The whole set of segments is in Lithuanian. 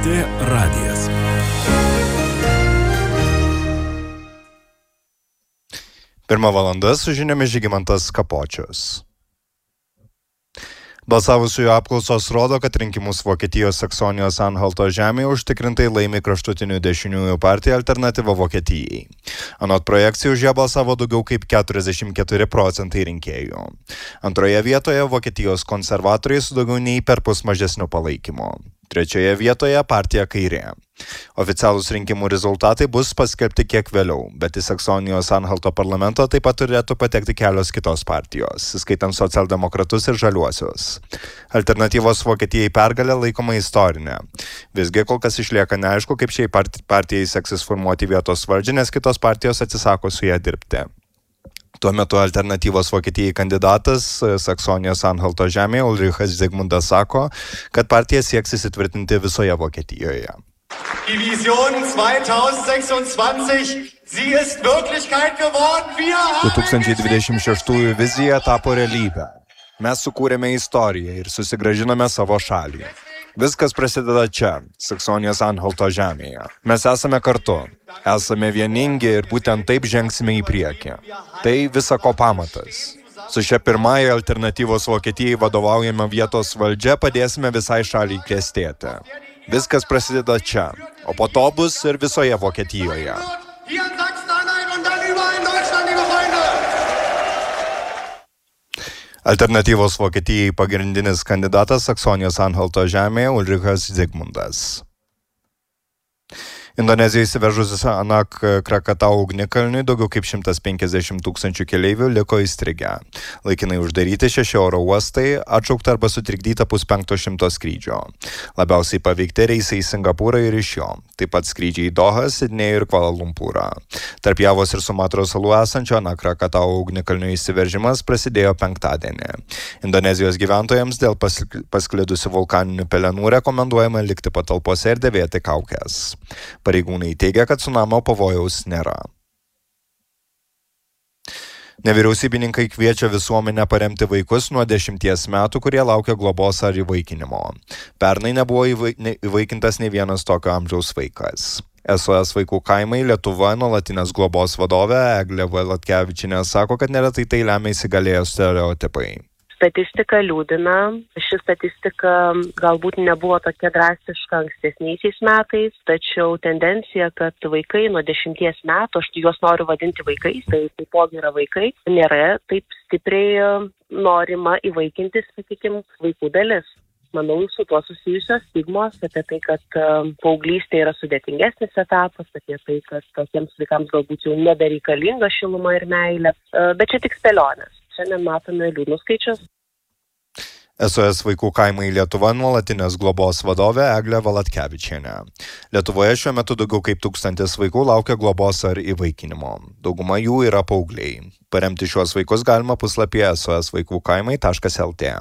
LRT radijas. Pirma valanda su žiniomis Žygimantas Kapočius. Balsavusiųjų apklausos rodo, kad rinkimus Vokietijos Saksonijos Anhalto žemėje užtikrintai laimi kraštutinių dešiniųjų partija Alternatyva Vokietijai. Anot projekcijų už ją balsavo daugiau kaip 44% rinkėjų. Antroje vietoje Vokietijos konservatoriai su daugiau nei perpus mažesniu palaikymu. Trečioje vietoje partija Kairė. Oficialūs rinkimų rezultatai bus paskelbti kiek vėliau, bet į Saksonijos Anhalto parlamento taip pat turėtų patekti kelios kitos partijos, įskaitant socialdemokratus ir žaliuosius. Alternatyvos Vokietijai pergalė laikoma istorinė. Visgi kol kas išlieka neaišku, kaip šiai partijai seksis formuoti vietos valdžią, nes kitos partijos atsisako su ją dirbti. Tuo metu Alternatyvos Vokietijai kandidatas Saksonijos Anhalto žemėje Ulrichas Zigmundas sako, kad partija sieks įsitvirtinti visoje Vokietijoje. Die Vision 2026, sie ist Wirklichkeit geworden. Wir haben 2026 vizija tapo realybė. Mes sukūrėme istoriją ir susigrąžinome savo šalį. Viskas prasideda čia, Saksonijos Anhalto žemėje. Mes esame kartu, esame vieningi ir būtent taip žengsime į priekį. Tai visako pamatas. Su šia pirmąja Alternatyvos Vokietijai vadovaujama vietos valdžia padėsime visai šaliai klestėti. Viskas prasideda čia, o po to bus ir visoje Vokietijoje. Alternatyvos Vokietijai pagrindinis kandidatas Saksonijos Anhalto žemėje Ulrichas Zigmundas. Indonezijoje įsiveržusius Anak Krakatau ugnikalniui daugiau kaip 150 000 keleivių liko įstrigę. Laikinai uždaryti 6 oro uostai, atšaukta arba sutrikdyta 500 skrydžio. Labiausiai paveikti reisai į Singapūrą ir iš jo, taip pat skrydžiai į Dohą, Sidnėjų ir Kvala Lumpūrą. Tarp Javos ir Sumatros salų esančio Anak Krakatau ugnikalnių įsiveržimas prasidėjo penktadienį. Indonezijos gyventojams dėl pasklidusių vulkaninių pelenų rekomenduojama likti patalpose ir dėvėti kaukes. Pareigūnai teigia, kad cunamio pavojaus nėra. Nevyriausybininkai kviečia visuomenę paremti vaikus nuo 10 metų, kurie laukia globos ar įvaikinimo. Pernai nebuvo įvaikintas nei vienas tokio amžiaus vaikas. SOS vaikų kaimai Lietuva nuolatinės globos vadovė Eglė Valatkevičienė sako, kad neretai tai lemia įsigalėję stereotipai. Statistika liūdina. Ši statistika galbūt nebuvo tokia drastiška ankstesniaisiais metais, tačiau tendencija, kad vaikai nuo 10 metų, aš juos noriu vadinti vaikais, tai taipogi yra vaikai, nėra taip stipriai norima įvaikinti, sakykime, vaikų dalis. Manau, su tuo susijusios stigmos apie tai, kad paauglystė yra sudėtingesnis etapas, apie tai, kad tokiems vaikams galbūt jau nebereikalinga šiluma ir meilė, bet čia tik spėlionės. Šiandien matome liūdnus skaičius. SOS vaikų kaimai Lietuva nuolatinės globos vadovė Eglė Valatkevičienė. Lietuvoje šiuo metu daugiau kaip 1000 vaikų laukia globos ar įvaikinimo. Dauguma jų yra paaugliai. Paremti šiuos vaikus galima puslapyje sosvaikųkaimai.lt.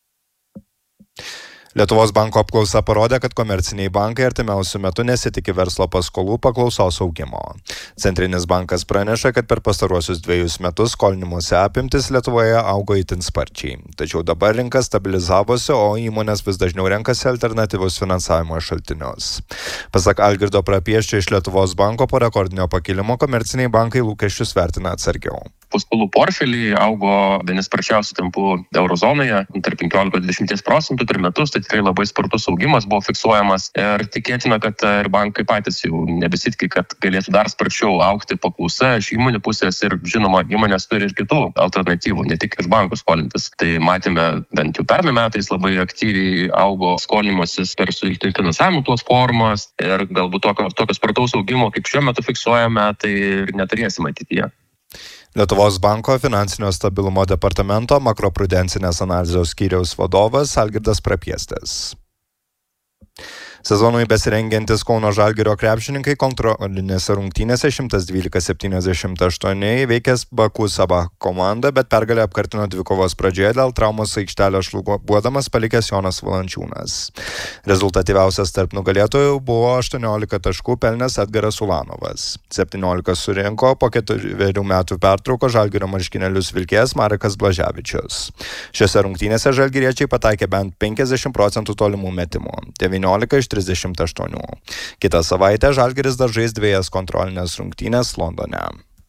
Lietuvos banko apklausa parodė, kad komerciniai bankai artimiausiu metu nesitikė verslo paskolų paklausos augimo. Centrinis bankas praneša, kad per pastaruosius 2 metus skolinimosi apimtis Lietuvoje augo itin sparčiai. Tačiau dabar rinka stabilizavosi, o įmonės vis dažniau renkasi alternatyvius finansavimo šaltinius. Pasak Algirdo Prapieščio iš Lietuvos banko, po rekordinio pakilimo komerciniai bankai lūkesčius vertina atsargiau. Paskolų portfeliai augo vieni sparčiausių tempų eurozonoje, tarp 15–20% per metus, tai tikrai labai spartus augimas buvo fiksuojamas ir tikėtina, kad ir bankai patys jau nebesitikė, kad galėtų dar sparčiau augti paklausa iš įmonių pusės ir žinoma, įmonės turi ir kitų alternatyvų, ne tik iš bankų skolintis. Tai matėme bent jau pernai metais labai aktyviai augo skolinimasis per sutelktinio finansavimo platformas ir galbūt tokio spartaus augimo, kaip šiuo metu fiksuojame, tai ir neturėsime ateityje. Lietuvos banko finansinio stabilumo departamento makroprudencinės analizės skyriaus vadovas Algirdas Prapiestis. Sezonui besirengiantis Kauno Žalgirio krepšininkai kontrolinėse rungtynėse 112-78 įveikęs Baku Sabah komandą, bet pergalę apkartino dvikovos pradžioje dėl traumos aikštelę šlubuodamas palikęs Jonas Valančiūnas. Rezultatyviausias tarp nugalėtojų buvo 18 taškų pelnęs Edgaras Ulanovas. 17 surinko po 4 metų pertrauko Žalgirio marškinėlius vilkėjęs Marekas Blaževičius. Šiose rungtynėse žalgiriečiai pataikė bent 50% tolimų metimų. 19 iš 38. Kitą savaitę Žalgiris dar žais 2 kontrolinės rungtynės Londone.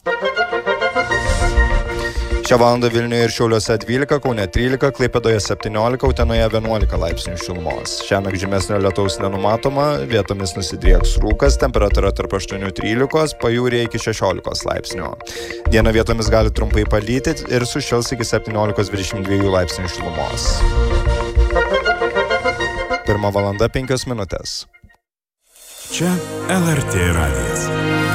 Šią valandą Vilniuje ir Šiauliuose 12, Kaune 13, Klaipėdoje 17, Utenoje 11 laipsnių šilumos. Šiąnakt žymesnio lietaus nenumatoma, vietomis nusidrieks rūkas, temperatūra tarp 8-13, pajūryje iki 16 laipsnių. Dieną vietomis gali trumpai palyti ir sušils iki 17-22 laipsnių šilumos. 1 valanda 5 minutės. Čia LRT radijas.